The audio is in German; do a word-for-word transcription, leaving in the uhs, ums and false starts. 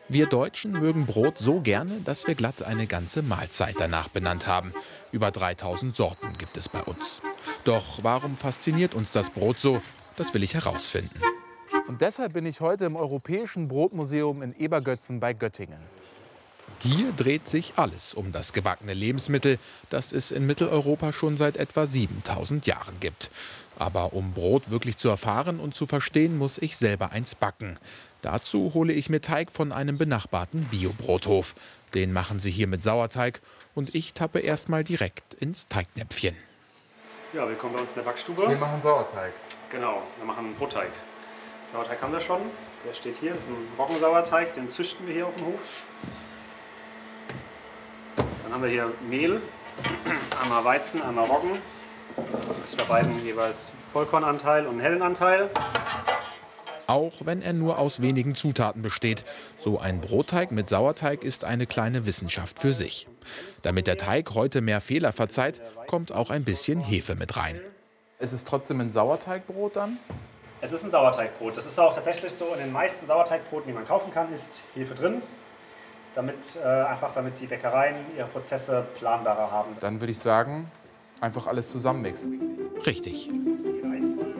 Wir Deutschen mögen Brot so gerne, dass wir glatt eine ganze Mahlzeit danach benannt haben. Über dreitausend Sorten gibt es bei uns. Doch warum fasziniert uns das Brot so? Das will ich herausfinden. Und deshalb bin ich heute im Europäischen Brotmuseum in Ebergötzen bei Göttingen. Hier dreht sich alles um das gebackene Lebensmittel, das es in Mitteleuropa schon seit etwa siebentausend Jahren gibt. Aber um Brot wirklich zu erfahren und zu verstehen, muss ich selber eins backen. Dazu hole ich mir Teig von einem benachbarten Bio-Brothof. Den machen sie hier mit Sauerteig und ich tappe erst mal direkt ins Teignäpfchen. Ja, willkommen bei uns in der Backstube. Wir machen Sauerteig. Genau, wir machen Brotteig. Sauerteig haben wir schon, der steht hier, das ist ein Roggensauerteig, den züchten wir hier auf dem Hof. Dann haben wir hier Mehl, einmal Weizen, einmal Roggen. Bei beiden jeweils Vollkornanteil und einen hellen Anteil. Auch wenn er nur aus wenigen Zutaten besteht. So ein Brotteig mit Sauerteig ist eine kleine Wissenschaft für sich. Damit der Teig heute mehr Fehler verzeiht, kommt auch ein bisschen Hefe mit rein. Ist es trotzdem ein Sauerteigbrot dann? Es ist ein Sauerteigbrot. Das ist auch tatsächlich so, in den meisten Sauerteigbroten, die man kaufen kann, ist Hefe drin. Damit, äh, einfach damit die Bäckereien ihre Prozesse planbarer haben. Dann würde ich sagen, einfach alles zusammenmixen. Richtig. Die Reihenfolge